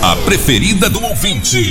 A preferida do ouvinte.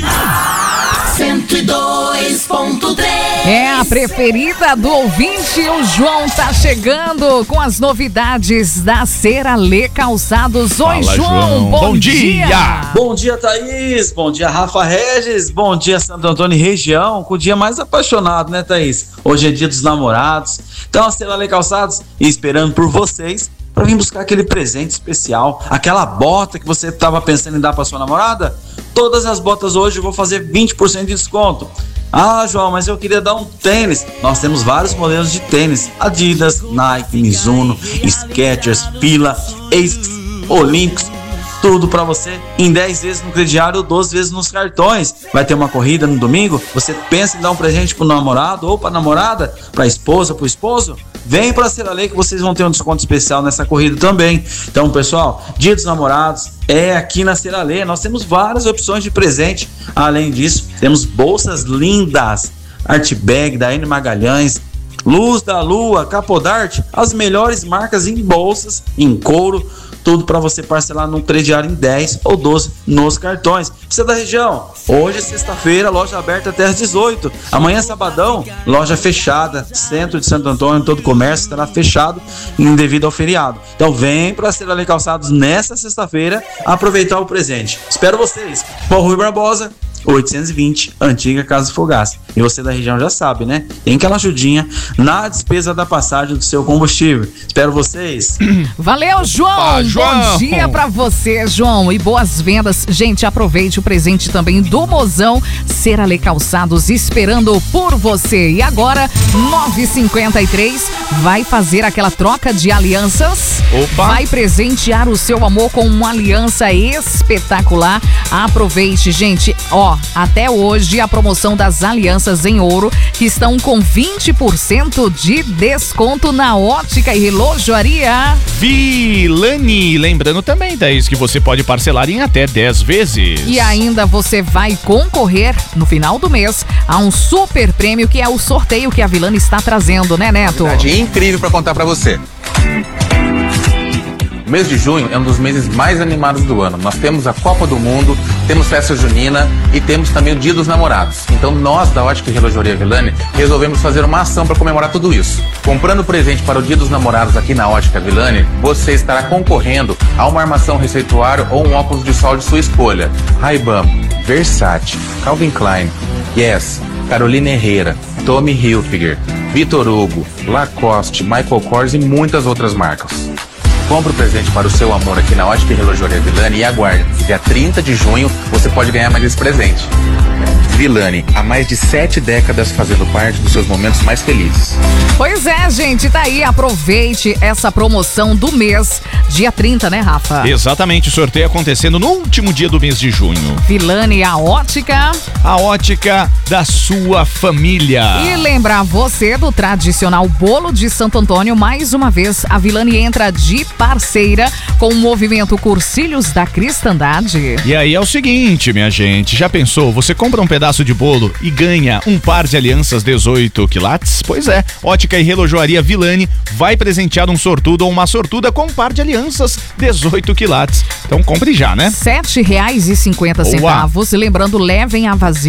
102.3. É a preferida do ouvinte. O João tá chegando com as novidades da Ceralê Calçados. Oi, Fala, João. Bom dia. Bom dia, Thaís. Bom dia, Rafa Regis. Bom dia, Santo Antônio e região. Com o dia mais apaixonado, né, Thaís? Hoje é dia dos namorados. Então, a Ceralê Calçados esperando por vocês para vir buscar aquele presente especial, aquela bota que você estava pensando em dar para sua namorada. Todas as botas hoje eu vou fazer 20% de desconto. Ah, João, mas eu queria dar um tênis. Nós temos vários modelos de tênis: Adidas, Nike, Mizuno, Skechers, Fila, Asics, Olympics. Tudo pra você em 10 vezes no crediário ou 12 vezes nos cartões. Vai ter uma corrida no domingo? Você pensa em dar um presente pro namorado ou pra namorada, pra esposa, pro esposo? Vem pra Ceralê que vocês vão ter um desconto especial nessa corrida também. Então, pessoal, Dia dos Namorados é aqui na Ceralê. Nós temos várias opções de presente. Além disso, temos bolsas lindas, Art Bag da N Magalhães, Luz da Lua, Capodarte, as melhores marcas em bolsas, em couro. Tudo para você parcelar num crediário em 10 ou 12 nos cartões. Você é da região? Hoje, sexta-feira, loja aberta até às 18. Amanhã, sabadão, loja fechada. Centro de Santo Antônio, todo comércio estará fechado devido ao feriado. Então vem para Ceralê Calçados nessa sexta-feira aproveitar o presente. Espero vocês. Rua Rui Barbosa, 820, antiga Casa Fogaça. E você da região já sabe, né? Tem aquela ajudinha na despesa da passagem do seu combustível. Espero vocês. Valeu, João. Opa, João. Bom dia pra você, João. E boas vendas. Gente, aproveite o presente também do Mozão. Ceralê Calçados esperando por você. E agora, 9h53, vai fazer aquela troca de alianças. Opa. Vai presentear o seu amor com uma aliança espetacular. Aproveite, gente. Ó, até hoje a promoção das alianças em ouro que estão com 20% de desconto na Ótica e Relojoaria Vilani. Lembrando também, Thaís, que você pode parcelar em até 10 vezes. E ainda você vai concorrer no final do mês a um super prêmio que é o sorteio que a Vilani está trazendo, né, Neto? Verdade incrível para contar para você. O mês de junho é um dos meses mais animados do ano. Nós temos a Copa do Mundo, temos festa junina e temos também o Dia dos Namorados. Então nós da Ótica e Relojoaria Vilani resolvemos fazer uma ação para comemorar tudo isso. Comprando presente para o Dia dos Namorados aqui na Ótica Vilani, você estará concorrendo a uma armação receituário ou um óculos de sol de sua escolha. Ray-Ban, Versace, Calvin Klein, Yes, Carolina Herrera, Tommy Hilfiger, Vitor Hugo, Lacoste, Michael Kors e muitas outras marcas. Compre o presente para o seu amor aqui na Ótica e Relojoaria Vilani e aguarde. Dia 30 de junho você pode ganhar mais esse presente. Vilani, há mais de 7 décadas fazendo parte dos seus momentos mais felizes. Pois é, gente, tá aí, aproveite essa promoção do mês, dia 30, né, Rafa? Exatamente, sorteio acontecendo no último dia do mês de junho. Vilani, a ótica da sua família. E lembrar você do tradicional bolo de Santo Antônio. Mais uma vez, a Vilani entra de parceira com o movimento Cursilhos da Cristandade. E aí é o seguinte, minha gente, já pensou? Você compra um pedaço de bolo e ganha um par de alianças 18 quilates? Pois é, Ótica e Relojoaria Vilani vai presentear um sortudo ou uma sortuda com um par de alianças 18 quilates. Então compre já, né? R$ 7,50. Lembrando, levem a vazia